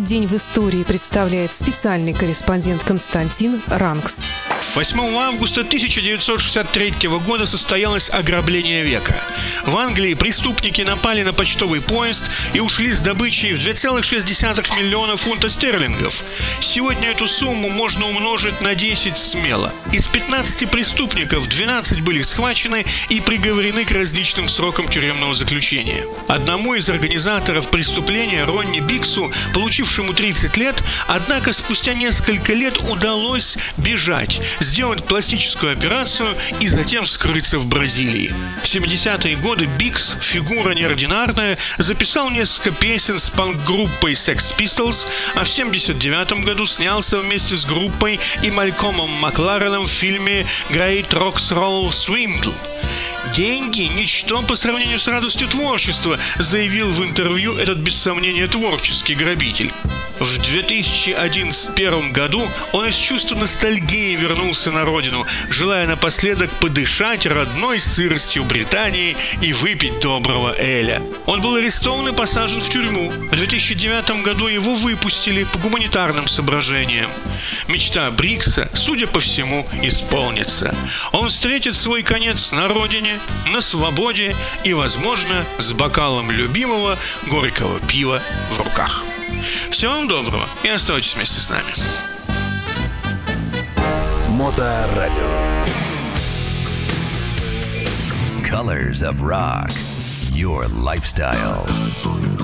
день в истории представляет специальный корреспондент Константин Ранкс. 8 августа 1963 года состоялось ограбление века. В Англии преступники напали на почтовый поезд и ушли с добычей в 2,6 миллиона фунтов стерлингов. Сегодня эту сумму можно умножить на 10 смело. Из 15 преступников 12 были схвачены и приговорены к различным срокам тюремного заключения. Одному из организаторов преступления, Ронни Биксу, получившему 30 лет, однако спустя несколько лет удалось бежать, сделать пластическую операцию и затем скрыться в Бразилии. В 70-е годы Бикс, фигура неординарная, записал несколько песен с панк-группой Sex Pistols, а в 79 году снялся вместе с группой и Малькомом Маклареном в фильме «Great Rocks Roll Swindle». «Деньги – ничто по сравнению с радостью творчества», заявил в интервью этот, без сомнения, творческий грабитель. В 2001 году он из чувства ностальгии вернулся на родину, желая напоследок подышать родной сыростью Британии и выпить доброго эля. Он был арестован и посажен в тюрьму. В 2009 году его выпустили по гуманитарным соображениям. Мечта Бикса, судя по всему, исполнится. Он встретит свой конец на родине, на свободе и, возможно, с бокалом любимого горького пива в руках. Всего вам доброго и оставайтесь вместе с нами. Моторадио. Colors of Rock. Your lifestyle.